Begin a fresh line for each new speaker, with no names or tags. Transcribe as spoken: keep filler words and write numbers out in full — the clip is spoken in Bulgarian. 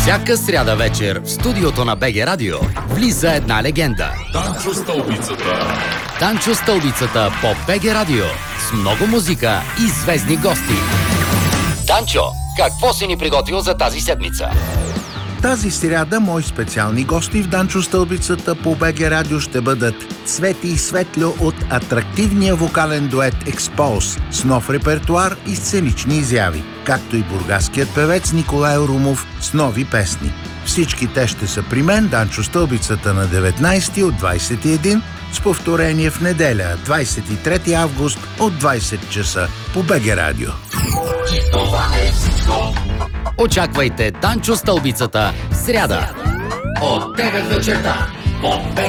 Всяка сряда вечер в студиото на БГ Радио влиза една легенда.
Данчо Стълбицата.
Данчо Стълбицата по БГ Радио с много музика и звездни гости. Данчо, какво си ни приготвил за тази седмица?
Тази сряда мои специални гости в Данчо Стълбицата по БГ Радио ще бъдат Цвети и Светлю от атрактивния вокален дует Expose с нов репертуар и сценични изяви, както и бургаският певец Николай Румов с нови песни. Всички те ще са при мен, Данчо Стълбицата, на деветнайсети от двайсет и един, с повторение в неделя, двайсет и трети август от двайсет часа по БГ Радио.
Очаквайте Данчо Стълбицата в сряда от девет вечерта по БГ